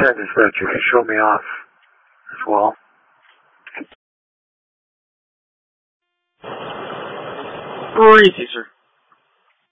10 dispatch, you can show me off as well. Receive, sir.